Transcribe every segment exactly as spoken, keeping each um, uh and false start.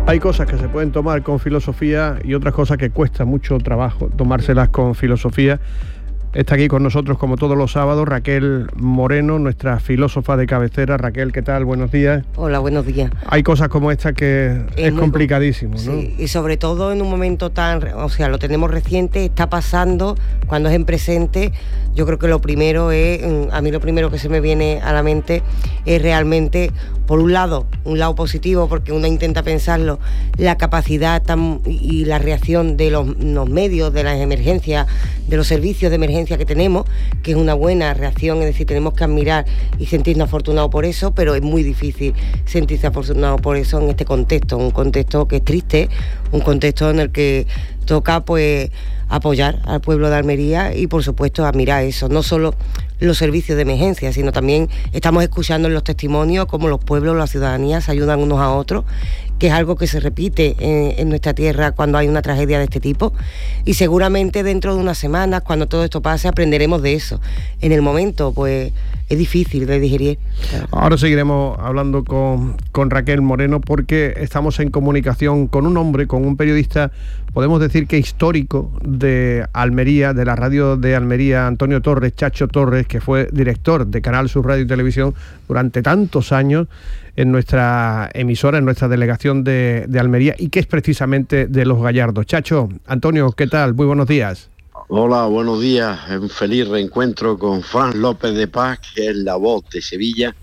Hay cosas que se pueden tomar con filosofía y otras cosas que cuesta mucho trabajo tomárselas con filosofía. Está aquí con nosotros, como todos los sábados, Raquel Moreno, nuestra filósofa de cabecera. Raquel, ¿qué tal? Buenos días. Hola, buenos días. Hay cosas como esta que es, es complicadísimo, ¿no? Sí, y sobre todo en un momento tan... O sea, lo tenemos reciente, está pasando, cuando es en presente. Yo creo que lo primero es... A mí lo primero que se me viene a la mente es realmente, por un lado, un lado positivo, porque uno intenta pensarlo, la capacidad tan, y la reacción de los, los medios, de las emergencias, de los servicios de emergencia que tenemos, que es una buena reacción, es decir, tenemos que admirar y sentirnos afortunados por eso, pero es muy difícil sentirse afortunado por eso en este contexto, un contexto que es triste, un contexto en el que toca pues apoyar al pueblo de Almería y por supuesto admirar eso, no solo los servicios de emergencia, sino también estamos escuchando en los testimonios cómo los pueblos, la ciudadanía se ayudan unos a otros, que es algo que se repite en, en nuestra tierra cuando hay una tragedia de este tipo, y seguramente dentro de unas semanas, cuando todo esto pase, aprenderemos de eso. En el momento, pues, es difícil de digerir. Ahora seguiremos hablando con, con Raquel Moreno, porque estamos en comunicación con un hombre, con un periodista, podemos decir que histórico de Almería, de la radio de Almería, Antonio Torres, Chacho Torres, que fue director de Canal Sur Radio y Televisión durante tantos años en nuestra emisora, en nuestra delegación de, de Almería, y que es precisamente de Los Gallardos. Chacho, Antonio, ¿qué tal? Muy buenos días. Hola, buenos días. Un feliz reencuentro con Fran López de Paz, que es la voz de Sevilla,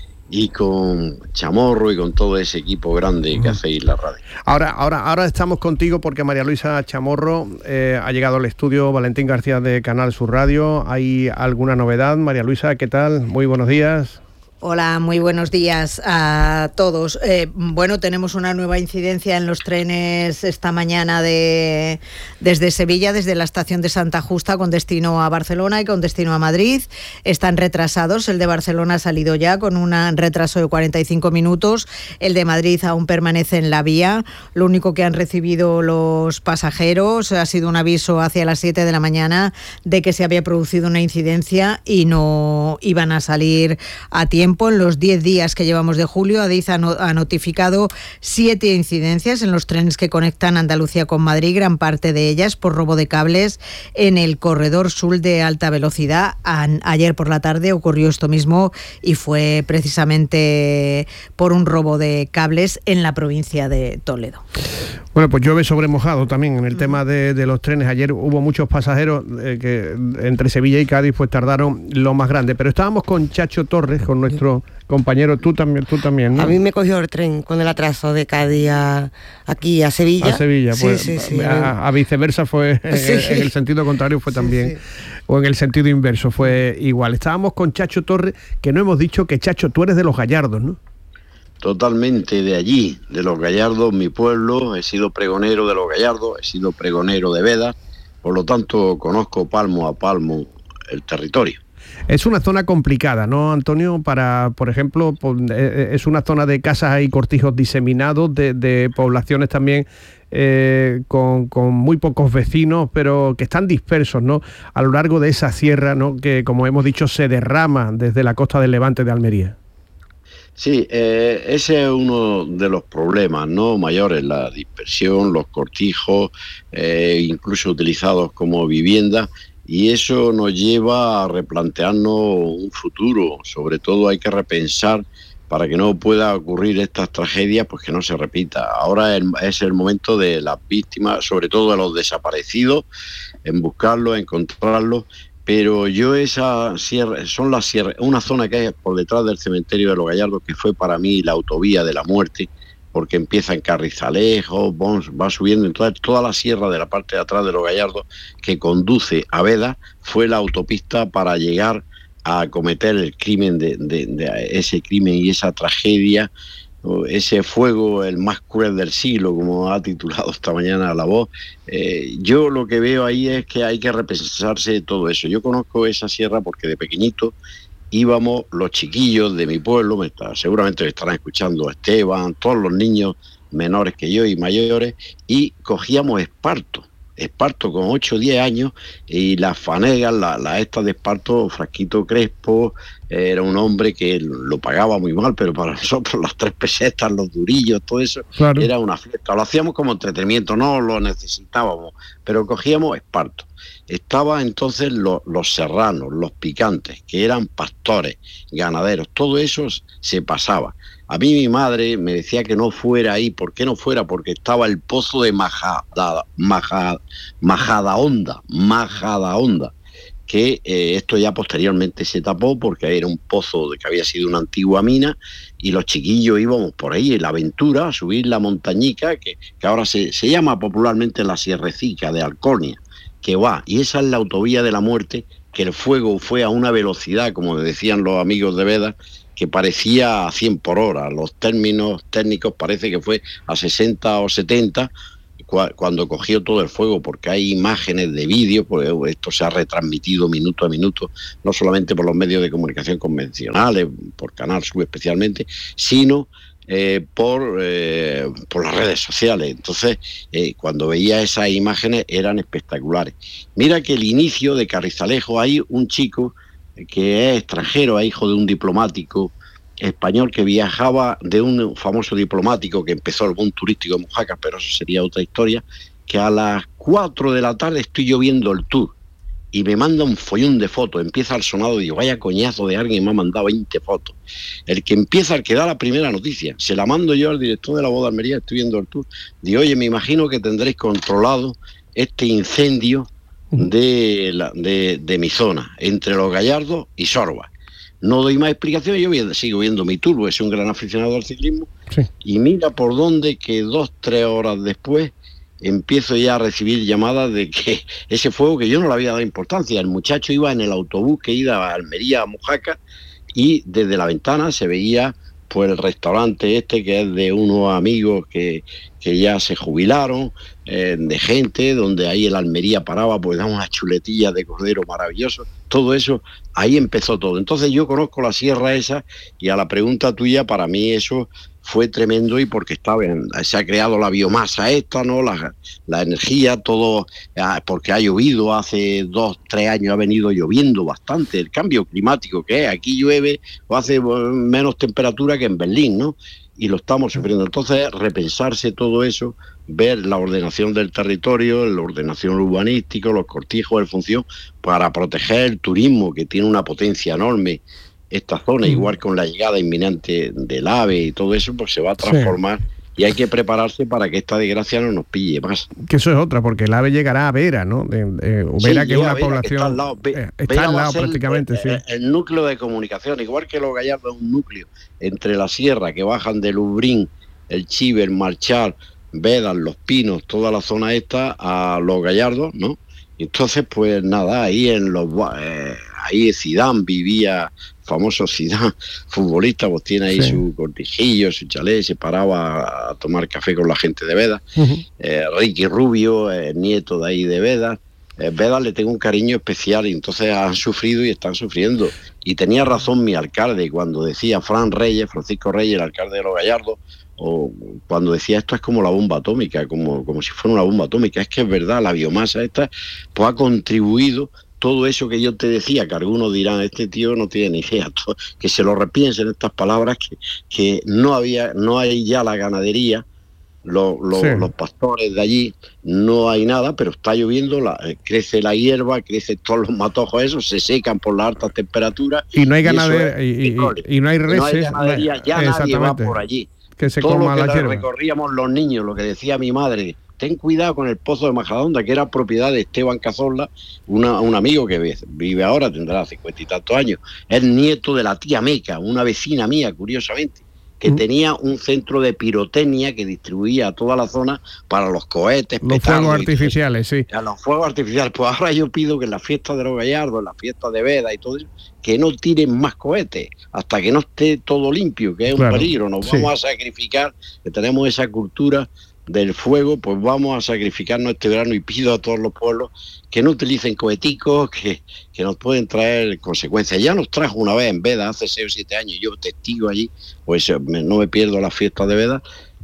y con Chamorro y con todo ese equipo grande que hacéis la radio. Ahora, ahora, ahora estamos contigo porque María Luisa Chamorro eh, ha llegado al estudio. Valentín García de Canal Sur Radio. ¿Hay alguna novedad? María Luisa, ¿qué tal? Muy buenos días. Hola, muy buenos días a todos. Eh, bueno, tenemos una nueva incidencia en los trenes esta mañana de desde Sevilla, desde la estación de Santa Justa, con destino a Barcelona y con destino a Madrid. Están retrasados. El de Barcelona ha salido ya con un retraso de cuarenta y cinco minutos. El de Madrid aún permanece en la vía. Lo único que han recibido los pasajeros ha sido un aviso hacia las siete de la mañana de que se había producido una incidencia y no iban a salir a tiempo. En los diez días que llevamos de julio, Adif ha, no, ha notificado siete incidencias en los trenes que conectan Andalucía con Madrid, gran parte de ellas por robo de cables en el corredor sur de alta velocidad. A, ayer por la tarde ocurrió esto mismo y fue precisamente por un robo de cables en la provincia de Toledo. Bueno, pues llueve sobre mojado también en el mm. tema de, de los trenes. Ayer hubo muchos pasajeros eh, que entre Sevilla y Cádiz pues tardaron lo más grande, pero estábamos con Chacho Torres, con nuestro compañero, tú también, tú también, ¿no? A mí me cogió el tren con el atraso de Cádiz a, aquí a Sevilla. A Sevilla, pues sí, sí, sí, a, a viceversa fue, sí. en, en el sentido contrario fue también, sí, sí. o en el sentido inverso fue igual. Estábamos con Chacho Torres, que no hemos dicho que, Chacho, tú eres de Los Gallardos, ¿no? Totalmente de allí, de Los Gallardos, mi pueblo. He sido pregonero de Los Gallardos, he sido pregonero de Veda, por lo tanto conozco palmo a palmo el territorio. Es una zona complicada, ¿no, Antonio? Para, por ejemplo, es una zona de casas y cortijos diseminados, de, de poblaciones también eh, con, con muy pocos vecinos, pero que están dispersos, ¿no?, a lo largo de esa sierra, ¿no?, que, como hemos dicho, se derrama desde la costa del Levante de Almería. Sí, eh, ese es uno de los problemas, ¿no?, mayores, la dispersión, los cortijos, eh, incluso utilizados como vivienda. Y eso nos lleva a replantearnos un futuro. Sobre todo hay que repensar, para que no pueda ocurrir estas tragedias, pues que no se repita. Ahora es el momento de las víctimas, sobre todo de los desaparecidos, en buscarlos, encontrarlos. Pero yo esa sierra, son las sierras, una zona que hay por detrás del cementerio de Los Gallardos, que fue para mí la autovía de la muerte, porque empieza en Carrizalejo, va subiendo, entonces toda la sierra de la parte de atrás de Los Gallardos que conduce a Veda fue la autopista para llegar a cometer el crimen de, de, de ese crimen y esa tragedia, ese fuego, el más cruel del siglo, como ha titulado esta mañana La Voz. Eh, yo lo que veo ahí es que hay que repensarse todo eso. Yo conozco esa sierra porque de pequeñito íbamos los chiquillos de mi pueblo, me está, seguramente me estarán escuchando Esteban, todos los niños menores que yo y mayores, y cogíamos esparto. Esparto con ocho o diez años, y las fanegas, la, la esta de Esparto, Frasquito Crespo, eh, era un hombre que lo pagaba muy mal, pero para nosotros las tres pesetas, los durillos, todo eso, claro, era una fiesta. Lo hacíamos como entretenimiento, no lo necesitábamos, pero cogíamos Esparto. Estaba entonces lo, los serranos, los picantes, que eran pastores, ganaderos, todo eso se pasaba. A mí mi madre me decía que no fuera ahí. ¿Por qué no fuera? Porque estaba el pozo de Majada, Majada, Majadahonda, Majadahonda, que eh, esto ya posteriormente se tapó porque era un pozo de que había sido una antigua mina, y los chiquillos íbamos por ahí en la aventura a subir la montañica, que, que ahora se, se llama popularmente la Sierrecica de Alcornia, que va, y esa es la autovía de la muerte, que el fuego fue a una velocidad, como decían los amigos de Veda, que parecía a cien por hora. Los términos técnicos parece que fue a sesenta o setenta cu- cuando cogió todo el fuego, porque hay imágenes de vídeo, pues esto se ha retransmitido minuto a minuto, no solamente por los medios de comunicación convencionales, por Canal Sur especialmente, sino eh, por, eh, por las redes sociales. Entonces, eh, cuando veía esas imágenes eran espectaculares. Mira que el inicio de Carrizalejo, hay un chico que es extranjero, es hijo de un diplomático español que viajaba, de un famoso diplomático que empezó el boom turístico en Mojácar, pero eso sería otra historia, que a las cuatro de la tarde estoy yo viendo el tour y me manda un follón de fotos, empieza el sonado y digo, vaya coñazo de alguien, me ha mandado veinte fotos. El que empieza, el que da la primera noticia, se la mando yo al director de la Voz de Almería, estoy viendo el tour, digo, oye, me imagino que tendréis controlado este incendio de, la, de, de mi zona, entre Los Gallardos y Sorba. No doy más explicaciones, yo viendo, sigo viendo mi tour, porque soy un gran aficionado al ciclismo, sí. Y mira por dónde que dos, tres horas después empiezo ya a recibir llamadas de que ese fuego, que yo no le había dado importancia, el muchacho iba en el autobús que iba a Almería, a Mojácar, y desde la ventana se veía pues el restaurante este, que es de unos amigos que, que ya se jubilaron, eh, de gente, donde ahí el Almería paraba, pues daba unas chuletillas de cordero maravilloso, todo eso, ahí empezó todo. Entonces yo conozco la sierra esa, y a la pregunta tuya, para mí eso fue tremendo, y porque estaba en, se ha creado la biomasa esta, ¿no? La, la energía, todo, porque ha llovido hace dos, tres años, ha venido lloviendo bastante, el cambio climático que es, aquí llueve o hace menos temperatura que en Berlín, ¿no? Y lo estamos sufriendo. Entonces, repensarse todo eso, ver la ordenación del territorio, la ordenación urbanística, los cortijos de función, para proteger el turismo, que tiene una potencia enorme. Esta zona, igual con la llegada inminente del AVE y todo eso, pues se va a transformar, sí. Y hay que prepararse para que esta desgracia no nos pille más. Que eso es otra, porque el AVE llegará a Vera, ¿no? De, de, Vera, sí, que es una Vera, población... Que está al lado, Ve, eh, está al lado prácticamente, el, sí. El, el núcleo de comunicación, igual que Los Gallardos es un núcleo entre la sierra, que bajan de Lubrín, el Chiver, Marchal, Vedas, Los Pinos, toda la zona esta, a Los Gallardos, ¿no? Entonces, pues nada, ahí en los... Eh, ahí Zidane vivía, famoso Zidane, futbolista, pues tiene ahí sí. su cortijillo, su chalet, se paraba a tomar café con la gente de Veda. Uh-huh. eh, Ricky Rubio, eh, nieto de ahí de Veda. Eh, Veda le tengo un cariño especial, y entonces han sufrido y están sufriendo. Y tenía razón mi alcalde cuando decía, Fran Reyes, Francisco Reyes, el alcalde de Los Gallardos, o cuando decía esto es como la bomba atómica, como, como si fuera una bomba atómica. Es que es verdad, la biomasa esta pues ha contribuido. Todo eso que yo te decía, que algunos dirán, este tío no tiene ni idea, que se lo repiensen estas palabras, que, que no había, no hay ya la ganadería, lo, lo, sí. los pastores de allí, no hay nada, pero está lloviendo, la, crece la hierba, crecen todos los matojos esos, se secan por las altas temperaturas. Y no hay ganadería, y, y, y, y no hay reses. No hay ganadería, ya nadie va por allí. Que se todo coma lo que la hierba. Recorríamos los niños, lo que decía mi madre, ten cuidado con el pozo de Majadahonda, que era propiedad de Esteban Cazorla, una, un amigo que vive ahora, tendrá cincuenta y tantos años, es nieto de la tía Meca, una vecina mía, curiosamente, que mm. tenía un centro de pirotecnia que distribuía a toda la zona para los cohetes, los fuegos artificiales, sí. A los fuegos artificiales. Pues ahora yo pido que en la fiesta de Los Gallardos, en la fiesta de Veda y todo eso, que no tiren más cohetes hasta que no esté todo limpio, que es claro. un peligro. Nos sí. vamos a sacrificar, que tenemos esa cultura del fuego, pues vamos a sacrificarnos este verano, y pido a todos los pueblos que no utilicen coheticos que, que nos pueden traer consecuencias. Ya nos trajo una vez en Veda hace seis o siete años, yo testigo allí, pues no me pierdo las fiestas de Veda,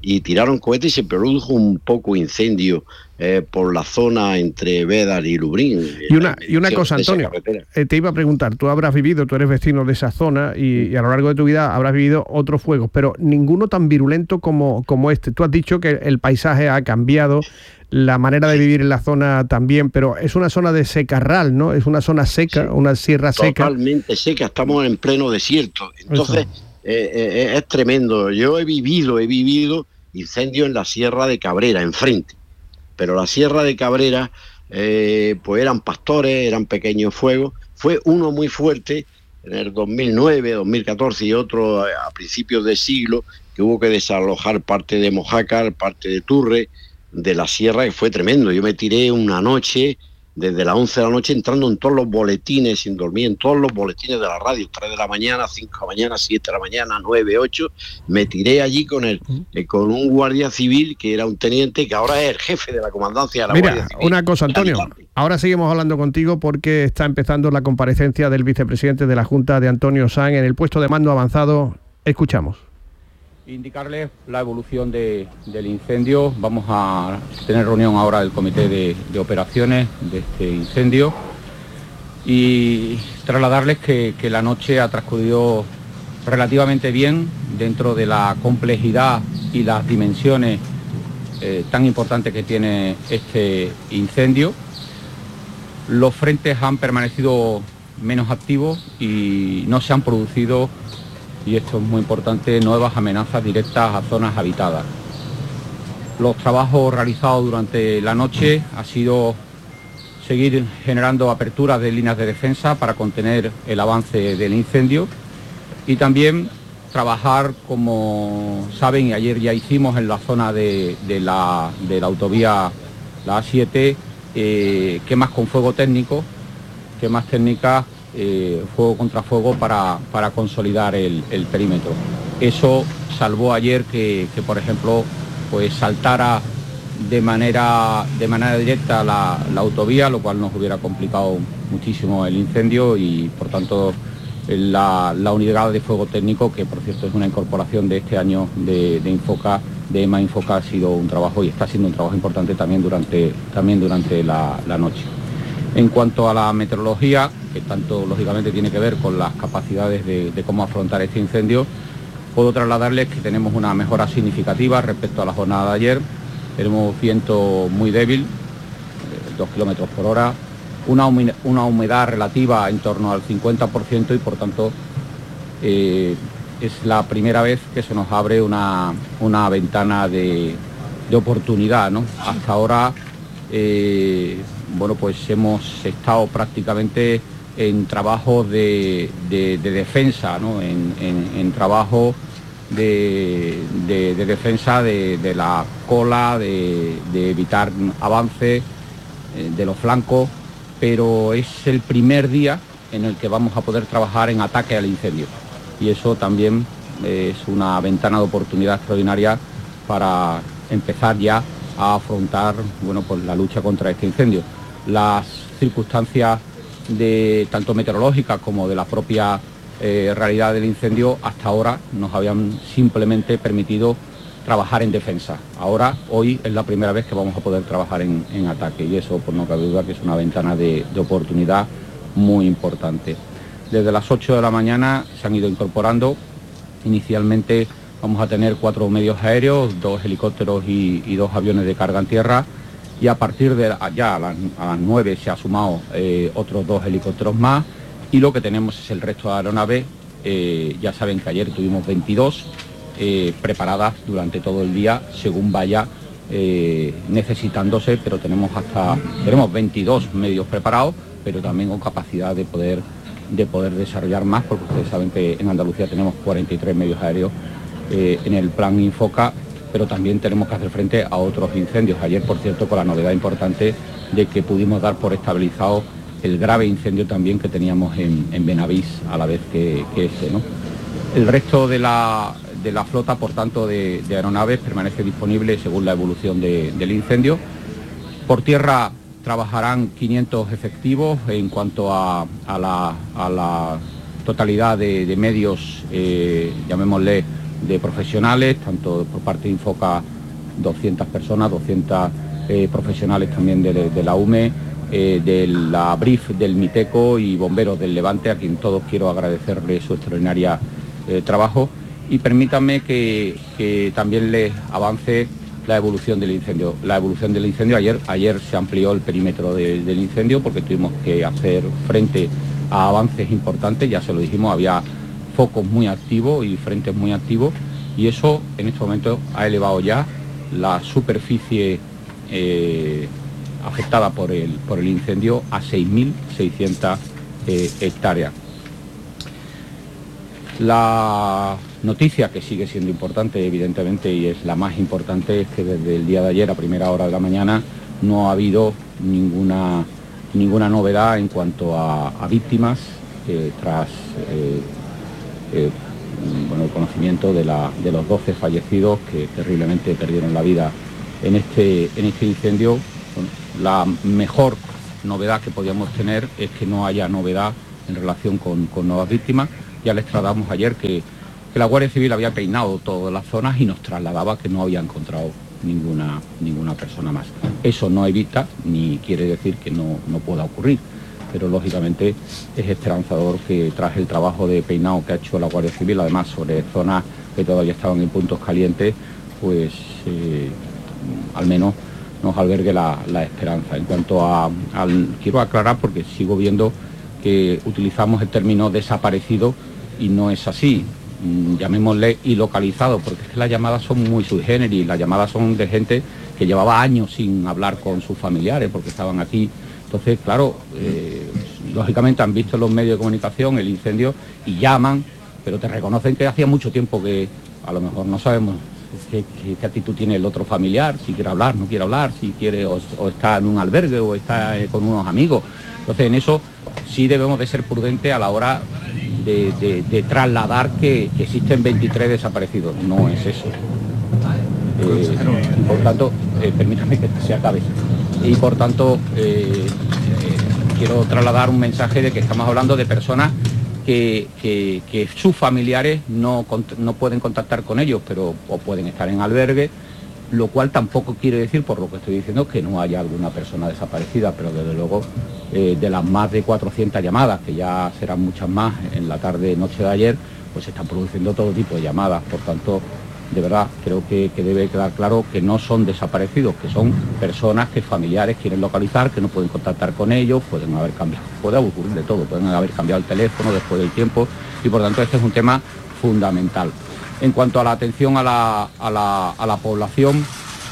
y tiraron cohetes y se produjo un poco incendio eh, por la zona entre Bédar y Lubrín. Y una, y una cosa, Antonio, eh, te iba a preguntar, tú habrás vivido, tú eres vecino de esa zona y, y a lo largo de tu vida habrás vivido otros fuegos, pero ninguno tan virulento como, como este. Tú has dicho que el paisaje ha cambiado, la manera de vivir en la zona también, pero es una zona de secarral, ¿no? Es una zona seca, sí, una sierra seca. Totalmente seca, estamos en pleno desierto. Entonces, eh, eh, es tremendo. Yo he vivido, he vivido incendios en la Sierra de Cabrera, enfrente. Pero la Sierra de Cabrera, eh, pues eran pastores, eran pequeños fuegos. Fue uno muy fuerte en el dos mil nueve, dos mil catorce y otro a principios de siglo, que hubo que desalojar parte de Mojácar, parte de Turre, de la sierra, que fue tremendo. Yo me tiré una noche, desde las once de la noche, entrando en todos los boletines, sin dormir, en todos los boletines de la radio, tres de la mañana, cinco de la mañana, siete de la mañana, nueve, ocho, me tiré allí con el, eh, con un guardia civil, que era un teniente, que ahora es el jefe de la comandancia de la Mira, Guardia Civil. Una cosa, Antonio, ahora seguimos hablando contigo porque está empezando la comparecencia del vicepresidente de la Junta, de Antonio Sanz, en el puesto de mando avanzado. Escuchamos. Indicarles la evolución de, del incendio. Vamos a tener reunión ahora del comité de, de operaciones de este incendio y trasladarles que, que la noche ha transcurrido relativamente bien dentro de la complejidad y las dimensiones eh, tan importantes que tiene este incendio. Los frentes han permanecido menos activos y no se han producido, y esto es muy importante, nuevas amenazas directas a zonas habitadas. Los trabajos realizados durante la noche ha sido seguir generando aperturas de líneas de defensa para contener el avance del incendio y también trabajar, como saben, y ayer ya hicimos en la zona de, de, la, de la autovía, la A siete, eh, quemas con fuego técnico, quemas técnicas, Eh, fuego contra fuego para, para consolidar el, el perímetro. Eso salvó ayer que, que por ejemplo, pues saltara de manera, de manera directa la, la autovía, lo cual nos hubiera complicado muchísimo el incendio y por tanto la, la unidad de fuego técnico, que por cierto es una incorporación de este año de, de Infoca, de EMA Infoca, ha sido un trabajo y está siendo un trabajo importante también durante, también durante la, la noche. En cuanto a la meteorología, que tanto lógicamente tiene que ver con las capacidades de, de cómo afrontar este incendio, puedo trasladarles que tenemos una mejora significativa respecto a la jornada de ayer. Tenemos viento muy débil, dos kilómetros por hora, una humedad, una humedad relativa en torno al cincuenta por ciento y por tanto eh, es la primera vez que se nos abre una, una ventana de, de oportunidad, ¿no? Hasta ahora eh, bueno, pues hemos estado prácticamente en trabajo de, de, de defensa, ¿no? en, en, en trabajo de, de, de defensa de, de la cola, de, de evitar avance eh, de los flancos, pero es el primer día en el que vamos a poder trabajar en ataque al incendio y eso también eh, es una ventana de oportunidad extraordinaria para empezar ya a afrontar, bueno, pues la lucha contra este incendio. Las circunstancias de tanto meteorológicas como de la propia eh, realidad del incendio hasta ahora nos habían simplemente permitido trabajar en defensa. Ahora, hoy es la primera vez que vamos a poder trabajar en, en ataque y eso, pues no cabe duda que es una ventana de, de oportunidad muy importante. Desde las ocho de la mañana se han ido incorporando. Inicialmente vamos a tener cuatro medios aéreos, dos helicópteros y, y dos aviones de carga en tierra. Y a partir de ya a las, a las nueve se ha sumado eh, otros dos helicópteros más y lo que tenemos es el resto de aeronaves. Eh, ya saben que ayer tuvimos veintidós eh, preparadas durante todo el día según vaya eh, necesitándose, pero tenemos hasta tenemos veintidós medios preparados, pero también con capacidad de poder, de poder desarrollar más, porque ustedes saben que en Andalucía tenemos cuarenta y tres medios aéreos eh, en el plan Infoca, pero también tenemos que hacer frente a otros incendios. Ayer, por cierto, con la novedad importante de que pudimos dar por estabilizado el grave incendio también que teníamos en, en Benavís, a la vez que, que ese, ¿no? El resto de la, de la flota, por tanto, de, de aeronaves permanece disponible según la evolución de, del incendio. Por tierra trabajarán quinientos efectivos en cuanto a, a, la, a la totalidad de, de medios, eh, llamémosle, de profesionales, tanto por parte de Infoca doscientas personas, doscientos eh, profesionales también de, de la U M E, eh, de la B R I F, del MITECO y bomberos del Levante, a quien todos quiero agradecerle su extraordinaria eh, trabajo. Y permítanme que, que también les avance la evolución del incendio. La evolución del incendio, ayer, ayer se amplió el perímetro de, del incendio porque tuvimos que hacer frente a avances importantes, ya se lo dijimos, había focos muy activos y frentes muy activos, y eso en este momento ha elevado ya la superficie eh, afectada por el, por el incendio a seis mil seiscientas eh, hectáreas. La noticia que sigue siendo importante, evidentemente, y es la más importante, es que desde el día de ayer a primera hora de la mañana no ha habido ninguna, ninguna novedad en cuanto a, a víctimas eh, tras eh, eh, bueno, el conocimiento de, la, de los doce fallecidos que terriblemente perdieron la vida en este, en este incendio. Bueno, la mejor novedad que podíamos tener es que no haya novedad en relación con, con nuevas víctimas. Ya les trasladamos ayer que, que la Guardia Civil había peinado todas las zonas y nos trasladaba que no había encontrado ninguna, ninguna persona más. Eso no evita ni quiere decir que no, no pueda ocurrir, pero lógicamente es esperanzador que tras el trabajo de peinado que ha hecho la Guardia Civil, además sobre zonas que todavía estaban en puntos calientes, pues eh, al menos nos albergue la, la esperanza. En cuanto a, al... Quiero aclarar porque sigo viendo que utilizamos el término desaparecido y no es así, llamémosle ilocalizado, porque es que las llamadas son muy sui generis, las llamadas son de gente que llevaba años sin hablar con sus familiares porque estaban aquí. Entonces, claro, eh, lógicamente han visto en los medios de comunicación el incendio y llaman, pero te reconocen que hacía mucho tiempo que a lo mejor no sabemos qué, qué, qué actitud tiene el otro familiar, si quiere hablar, no quiere hablar, si quiere o, o está en un albergue o está eh, con unos amigos. Entonces, en eso sí debemos de ser prudentes a la hora de, de, de trasladar que, que existen veintitrés desaparecidos. No es eso. Eh, y por tanto, eh, permítame que se acabe. Y por tanto, eh, eh, quiero trasladar un mensaje de que estamos hablando de personas que, que, que sus familiares no, no pueden contactar con ellos, pero o pueden estar en albergue, lo cual tampoco quiere decir, por lo que estoy diciendo, que no haya alguna persona desaparecida, pero desde luego eh, de las más de cuatrocientas llamadas, que ya serán muchas más en la tarde, noche de ayer, pues se están produciendo todo tipo de llamadas. Por tanto, de verdad, creo que, que debe quedar claro que no son desaparecidos, que son personas que familiares quieren localizar, que no pueden contactar con ellos, pueden haber cambiado, puede ocurrir de todo, pueden haber cambiado el teléfono después del tiempo, y por tanto este es un tema fundamental. En cuanto a la atención a la, a la, a la población,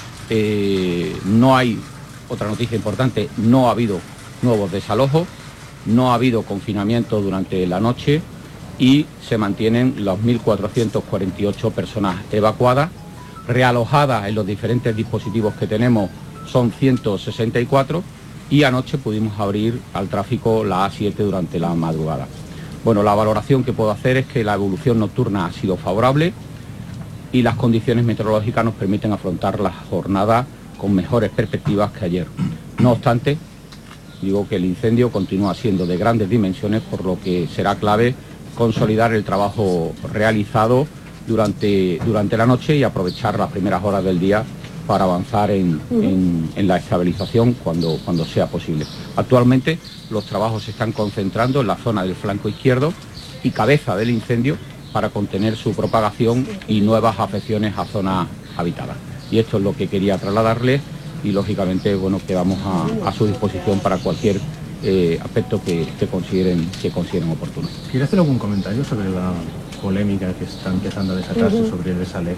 eh, no hay, otra noticia importante, no ha habido nuevos desalojos, no ha habido confinamiento durante la noche y se mantienen las mil cuatrocientas cuarenta y ocho personas evacuadas. Realojadas en los diferentes dispositivos que tenemos son ciento sesenta y cuatro y anoche pudimos abrir al tráfico la A siete durante la madrugada. Bueno, la valoración que puedo hacer es que la evolución nocturna ha sido favorable y las condiciones meteorológicas nos permiten afrontar la jornada con mejores perspectivas que ayer. No obstante, digo que el incendio continúa siendo de grandes dimensiones, por lo que será clave consolidar el trabajo realizado durante, durante la noche y aprovechar las primeras horas del día para avanzar en, en, en la estabilización cuando, cuando sea posible. Actualmente los trabajos se están concentrando en la zona del flanco izquierdo y cabeza del incendio para contener su propagación y nuevas afecciones a zonas habitadas. Y esto es lo que quería trasladarles y lógicamente bueno, quedamos a, a su disposición para cualquier eh, aspecto que, que, consideren, que consideren oportuno. ¿Quiere hacer algún comentario sobre la polémica que está empezando a desatarse sobre el desaler?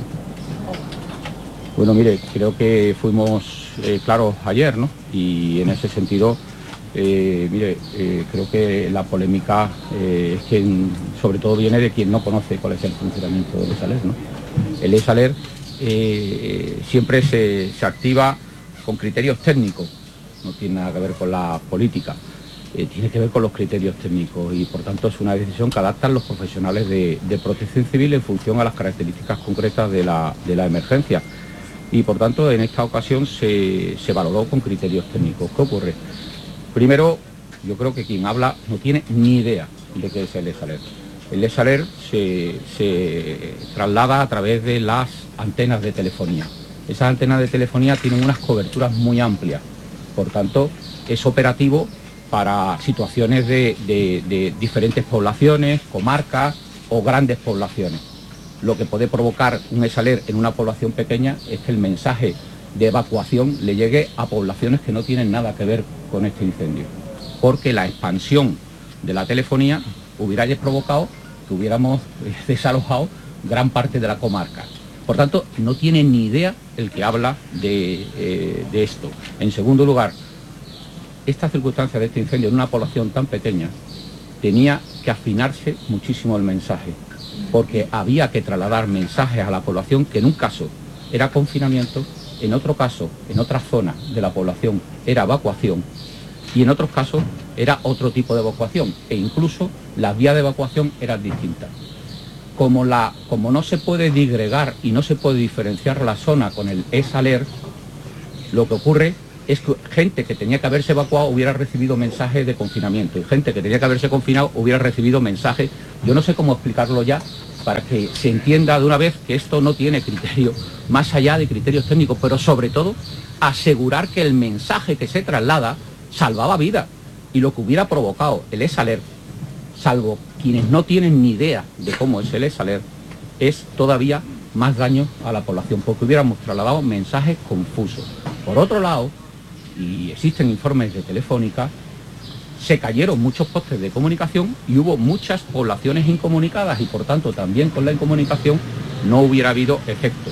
Bueno, mire, creo que fuimos eh, claros ayer, ¿no? Y en ese sentido, eh, mire, eh, creo que la polémica eh, es que sobre todo viene de quien no conoce cuál es el funcionamiento del desaler, ¿no? El desaler eh, siempre se, se activa con criterios técnicos, no tiene nada que ver con la política, eh, tiene que ver con los criterios técnicos y por tanto es una decisión que adaptan los profesionales de, de protección civil en función a las características concretas de la, de la emergencia. Y por tanto en esta ocasión se, se valoró con criterios técnicos. ¿Qué ocurre? Primero, yo creo que quien habla no tiene ni idea de qué es el desaler. El ESALER se, se traslada a través de las antenas de telefonía. Esas antenas de telefonía tienen unas coberturas muy amplias, por tanto es operativo para situaciones de, de, de diferentes poblaciones, comarcas o grandes poblaciones. Lo que puede provocar un ESALER en una población pequeña es que el mensaje de evacuación le llegue a poblaciones que no tienen nada que ver con este incendio, porque la expansión de la telefonía hubiera provocado que hubiéramos desalojado gran parte de la comarca. Por tanto, no tiene ni idea el que habla de, eh, de esto. En segundo lugar, esta circunstancia de este incendio en una población tan pequeña tenía que afinarse muchísimo el mensaje, porque había que trasladar mensajes a la población que en un caso era confinamiento, en otro caso, en otra zona de la población era evacuación y en otros casos era otro tipo de evacuación e incluso las vías de evacuación eran distintas. Como, la, como no se puede disgregar y no se puede diferenciar la zona con el ESALER, lo que ocurre es que gente que tenía que haberse evacuado hubiera recibido mensajes de confinamiento y gente que tenía que haberse confinado hubiera recibido mensajes, yo no sé cómo explicarlo ya, para que se entienda de una vez que esto no tiene criterio, más allá de criterios técnicos, pero sobre todo asegurar que el mensaje que se traslada salvaba vidas y lo que hubiera provocado el ESALER, salvo quienes no tienen ni idea de cómo es el ESALER, es todavía más daño a la población, porque hubiéramos trasladado mensajes confusos. Por otro lado, y existen informes de Telefónica, se cayeron muchos postes de comunicación y hubo muchas poblaciones incomunicadas y por tanto también con la incomunicación no hubiera habido efecto.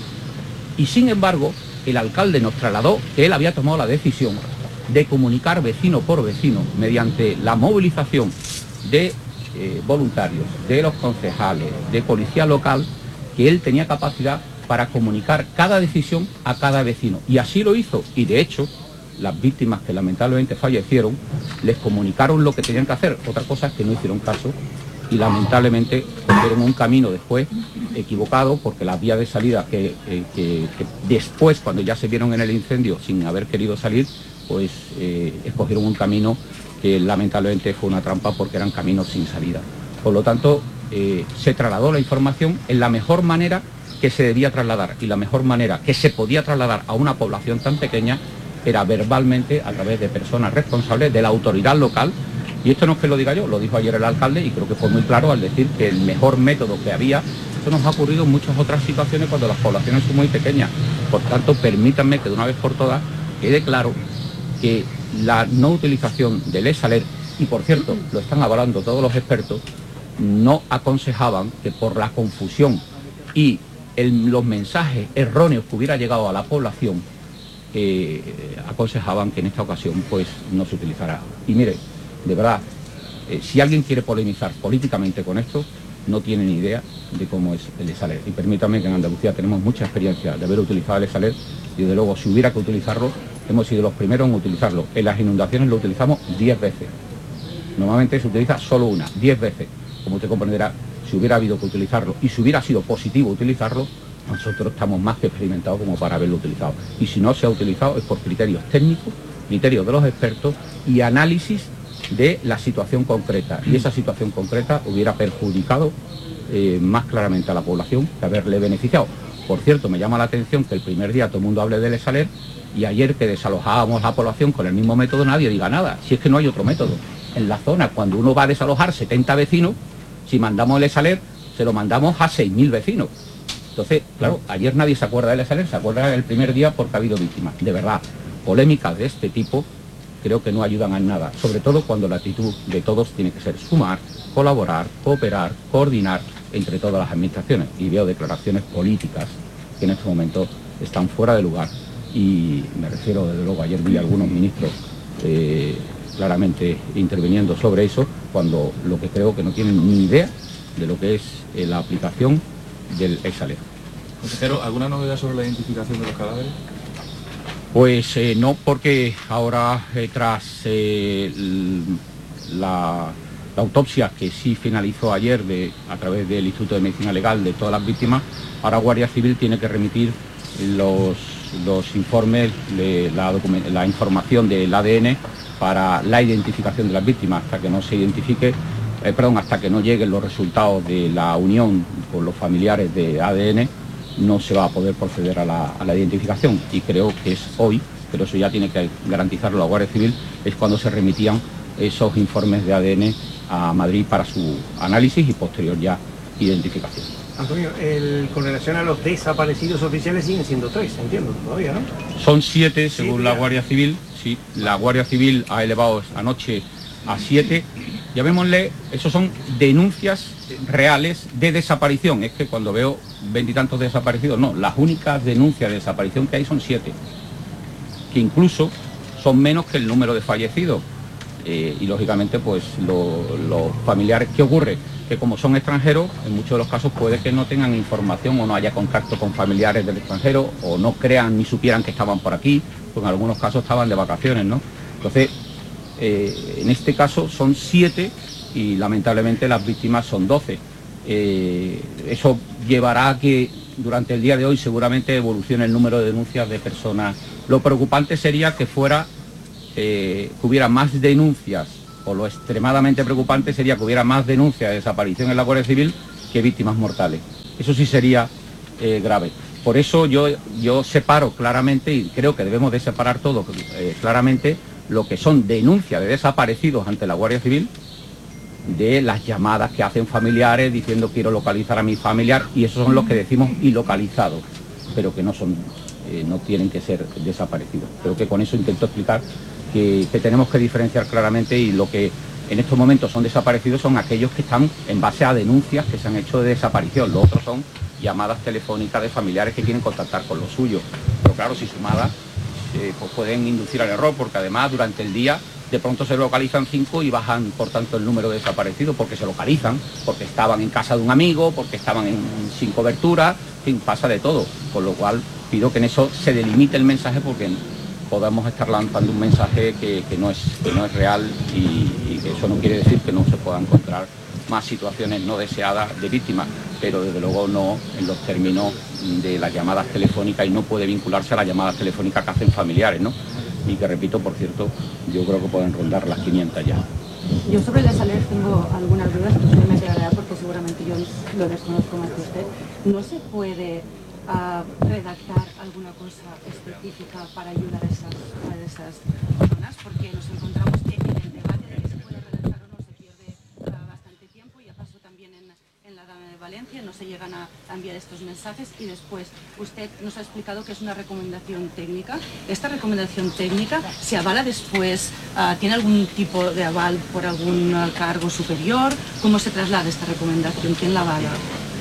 Y sin embargo, el alcalde nos trasladó que él había tomado la decisión de comunicar vecino por vecino mediante la movilización de eh, voluntarios, de los concejales, de policía local, que él tenía capacidad para comunicar cada decisión a cada vecino. Y así lo hizo y de hecho las víctimas que lamentablemente fallecieron, les comunicaron lo que tenían que hacer. Otra cosa es que no hicieron caso y lamentablemente cogieron un camino después equivocado, porque las vías de salida que, eh, que, que después, cuando ya se vieron en el incendio sin haber querido salir, pues eh, escogieron un camino que lamentablemente fue una trampa porque eran caminos sin salida. Por lo tanto, eh, se trasladó la información en la mejor manera que se debía trasladar y la mejor manera que se podía trasladar a una población tan pequeña era verbalmente a través de personas responsables de la autoridad local, y esto no es que lo diga yo, lo dijo ayer el alcalde y creo que fue muy claro al decir que el mejor método que había, esto nos ha ocurrido en muchas otras situaciones cuando las poblaciones son muy pequeñas, por tanto permítanme que de una vez por todas quede claro que la no utilización del ESALER, y por cierto lo están avalando todos los expertos, no aconsejaban que por la confusión y el, los mensajes erróneos que hubiera llegado a la población, Eh, aconsejaban que en esta ocasión pues no se utilizara. Y mire, de verdad, eh, si alguien quiere polemizar políticamente con esto, no tiene ni idea de cómo es el ESALER. Y permítame que en Andalucía tenemos mucha experiencia de haber utilizado el ESALER y desde luego si hubiera que utilizarlo, hemos sido los primeros en utilizarlo. En las inundaciones lo utilizamos diez veces. Normalmente se utiliza solo una, diez veces. Como usted comprenderá, si hubiera habido que utilizarlo y si hubiera sido positivo utilizarlo, nosotros estamos más que experimentados como para haberlo utilizado. Y si no se ha utilizado es por criterios técnicos, criterios de los expertos y análisis de la situación concreta. Y esa situación concreta hubiera perjudicado eh, más claramente a la población que haberle beneficiado. Por cierto, me llama la atención que el primer día todo el mundo hable del ESALER y ayer que desalojábamos a la población con el mismo método nadie diga nada. Si es que no hay otro método. En la zona, cuando uno va a desalojar setenta vecinos, si mandamos el ESALER, se lo mandamos a seis mil vecinos. Entonces, claro, ayer nadie se acuerda del ESALER, se acuerda del primer día porque ha habido víctimas. De verdad, polémicas de este tipo creo que no ayudan a nada, sobre todo cuando la actitud de todos tiene que ser sumar, colaborar, cooperar, coordinar entre todas las administraciones. Y veo declaraciones políticas que en este momento están fuera de lugar. Y me refiero, desde luego, ayer vi a algunos ministros eh, claramente interviniendo sobre eso, cuando lo que creo que no tienen ni idea de lo que es eh, la aplicación del ESALER. Consejero, ¿alguna novedad sobre la identificación de los cadáveres? Pues eh, no, porque ahora eh, tras eh, la, la autopsia que sí finalizó ayer de, a través del Instituto de Medicina Legal de todas las víctimas, ahora Guardia Civil tiene que remitir los, los informes, de la, la información del A D N para la identificación de las víctimas. Hasta que no se identifique eh, perdón, hasta que no lleguen los resultados de la unión con los familiares de A D N, no se va a poder proceder a la, a la identificación. Y creo que es hoy, pero eso ya tiene que garantizarlo la Guardia Civil, es cuando se remitían esos informes de A D N a Madrid para su análisis y posterior ya identificación. Antonio, el, con relación a los desaparecidos oficiales siguen siendo tres, entiendo, todavía, ¿no? Son siete, según ¿Siete la ya? Guardia Civil. Sí, la Guardia Civil ha elevado anoche a siete. Llamémosle, esos son denuncias reales de desaparición. Es que cuando veo veintitantos desaparecidos, no, las únicas denuncias de desaparición que hay son siete, que incluso son menos que el número de fallecidos. Eh, y lógicamente pues lo, los familiares, ¿qué ocurre? Que como son extranjeros, en muchos de los casos puede que no tengan información o no haya contacto con familiares del extranjero o no crean ni supieran que estaban por aquí, pues en algunos casos estaban de vacaciones, ¿no? Entonces, eh, en este caso son siete y lamentablemente las víctimas son doce. Eh, eso llevará a que durante el día de hoy seguramente evolucione el número de denuncias de personas. Lo preocupante sería que fuera, eh, que hubiera más denuncias, o lo extremadamente preocupante sería que hubiera más denuncias de desaparición en la Guardia Civil que víctimas mortales. Eso sí sería eh, grave. Por eso yo, yo separo claramente, y creo que debemos de separar todo eh, claramente, lo que son denuncias de desaparecidos ante la Guardia Civil de las llamadas que hacen familiares diciendo quiero localizar a mi familiar, y esos son los que decimos ilocalizados, pero que no son, eh, no tienen que ser desaparecidos. Creo que con eso intento explicar que, que tenemos que diferenciar claramente, y lo que en estos momentos son desaparecidos son aquellos que están en base a denuncias que se han hecho de desaparición. Los otros son llamadas telefónicas de familiares que quieren contactar con los suyos. Pero claro, si sumadas, eh, pues pueden inducir al error, porque además durante el día de pronto se localizan cinco y bajan por tanto el número de desaparecidos, porque se localizan, porque estaban en casa de un amigo, porque estaban en, sin cobertura, en fin, pasa de todo. Con lo cual pido que en eso se delimite el mensaje, porque podamos estar lanzando un mensaje que, que, no, es, que no es real, y, y que eso no quiere decir que no se puedan encontrar más situaciones no deseadas de víctimas, pero desde luego no en los términos de las llamadas telefónicas, y no puede vincularse a las llamadas telefónicas que hacen familiares, ¿no? Y que, repito, por cierto, yo creo que pueden rondar las quinientas ya. Yo sobre el desaler tengo algunas dudas, que usted me aclarará porque seguramente yo lo desconozco más que usted. ¿No se puede uh, redactar alguna cosa específica para ayudar a esas, a esas personas? Porque nos encontramos que en el debate de que se puede redactar o no se pierde uh, bastante tiempo. Ya pasó también en, en la Dama de Valencia, no se llegan a enviar estos mensajes, y después usted nos ha explicado que es una recomendación técnica. Esta recomendación técnica se avala después, uh, ¿tiene algún tipo de aval por algún uh, cargo superior? ¿Cómo se traslada esta recomendación? ¿Quién la avala?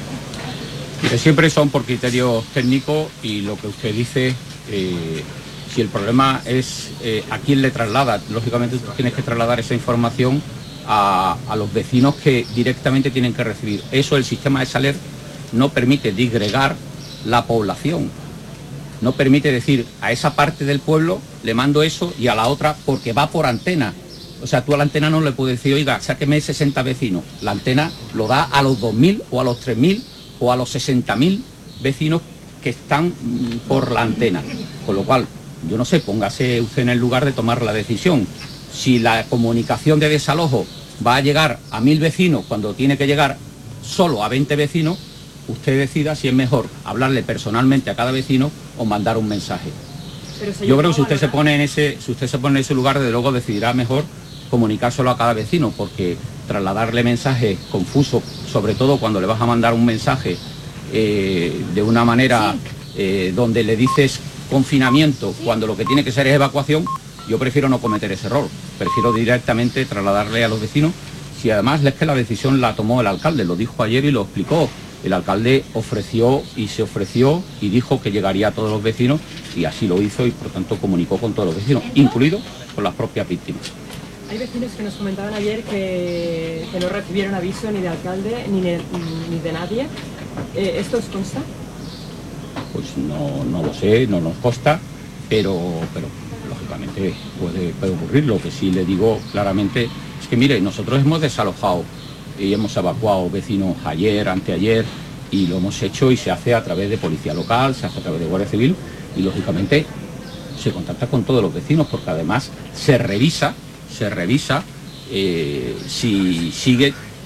Que siempre son por criterios técnicos, y lo que usted dice, eh, si el problema es eh, a quién le traslada, lógicamente tú tienes que trasladar esa información a, a los vecinos que directamente tienen que recibir. Eso, el sistema de Saler no permite disgregar la población, no permite decir a esa parte del pueblo le mando eso y a la otra, porque va por antena. O sea, tú a la antena no le puedes decir, oiga, sáqueme sesenta vecinos. La antena lo da a los dos mil o a los tres mil o a los sesenta mil vecinos que están por la antena. Con lo cual, yo no sé, póngase usted en el lugar de tomar la decisión. Si la comunicación de desalojo va a llegar a mil vecinos cuando tiene que llegar solo a veinte vecinos, usted decida si es mejor hablarle personalmente a cada vecino o mandar un mensaje. Yo creo que si usted se pone en ese, si usted se pone en ese lugar, desde luego decidirá mejor comunicárselo a cada vecino, porque trasladarle mensajes confusos, sobre todo cuando le vas a mandar un mensaje eh, de una manera eh, donde le dices confinamiento cuando lo que tiene que ser es evacuación, yo prefiero no cometer ese error. Prefiero directamente trasladarle a los vecinos. Si además es que la decisión la tomó el alcalde, lo dijo ayer y lo explicó. El alcalde ofreció y se ofreció y dijo que llegaría a todos los vecinos, y así lo hizo, y por tanto comunicó con todos los vecinos, incluidos con las propias víctimas. Hay vecinos que nos comentaban ayer que, que no recibieron aviso ni de alcalde ni de, ni de nadie. Eh, ¿Esto os consta? Pues no, no lo sé, no nos consta, pero, pero lógicamente puede, puede ocurrir. Lo que sí le digo claramente es que, mire, nosotros hemos desalojado y hemos evacuado vecinos ayer, anteayer, y lo hemos hecho y se hace a través de policía local, se hace a través de Guardia Civil, y lógicamente se contacta con todos los vecinos, porque además se revisa, se revisa eh, si sigue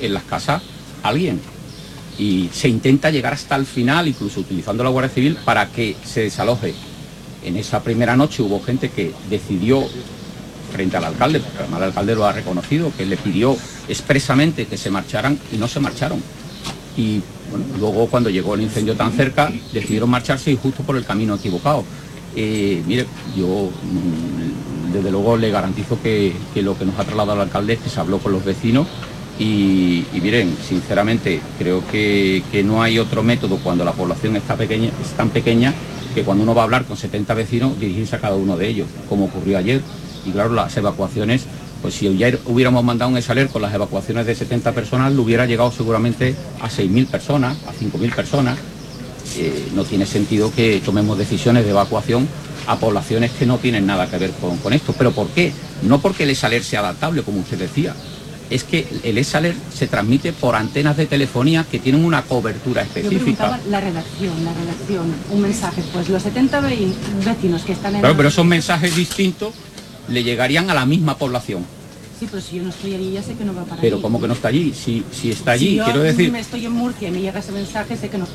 en las casas a alguien. Y se intenta llegar hasta el final, incluso utilizando la Guardia Civil, para que se desaloje. En esa primera noche hubo gente que decidió, frente al alcalde, porque además el alcalde lo ha reconocido, que le pidió expresamente que se marcharan y no se marcharon. Y bueno, luego cuando llegó el incendio tan cerca, decidieron marcharse y justo por el camino equivocado. Eh, mire, yo mm, desde luego le garantizo que, que lo que nos ha trasladado el alcalde es que se habló con los vecinos y, y miren, sinceramente creo que, que no hay otro método cuando la población está pequeña, es tan pequeña que cuando uno va a hablar con setenta vecinos, dirigirse a cada uno de ellos, como ocurrió ayer. Y claro, las evacuaciones, pues si ayer hubiéramos mandado un Esaler con las evacuaciones de setenta personas, lo hubiera llegado seguramente a seis mil personas, a cinco mil personas. Eh, no tiene sentido que tomemos decisiones de evacuación a poblaciones que no tienen nada que ver con, con esto. ¿Pero por qué? No porque el Esaler sea adaptable, como usted decía. Es que el Esaler se transmite por antenas de telefonía que tienen una cobertura específica. Yo preguntaba la redacción, la redacción, un mensaje, pues los setenta vecinos que están en... Claro, pero esos mensajes distintos le llegarían a la misma población. Sí, pero si yo no estoy allí, ya sé que no va para Pero allí. ¿cómo que no está allí? Si, si está allí, si yo quiero decir... me estoy en Murcia y me llega ese mensaje, sé que no